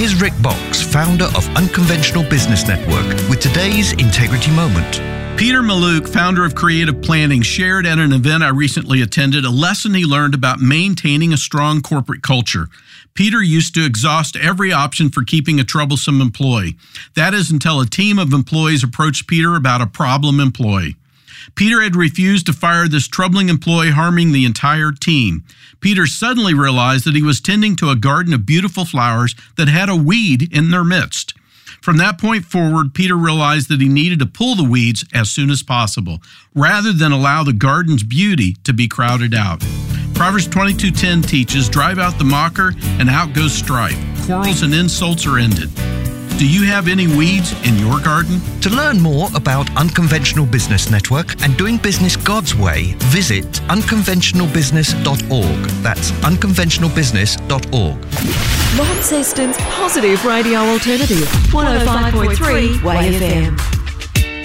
Here's Rick Box, founder of Unconventional Business Network, with today's Integrity Moment. Peter Mallouk, founder of Creative Planning, shared at an event I recently attended a lesson he learned about maintaining a strong corporate culture. Peter used to exhaust every option for keeping a troublesome employee. That is until a team of employees approached Peter about a problem employee. Peter had refused to fire this troubling employee, harming the entire team. Peter suddenly realized that he was tending to a garden of beautiful flowers that had a weed in their midst. From that point forward, Peter realized that he needed to pull the weeds as soon as possible, rather than allow the garden's beauty to be crowded out. Proverbs 22:10 teaches, "Drive out the mocker, and out goes strife. Quarrels and insults are ended." Do you have any weeds in your garden? To learn more about Unconventional Business Network and doing business God's way, visit unconventionalbusiness.org. That's unconventionalbusiness.org. Launceston's Positive Radio Alternative, 105.3 Way FM.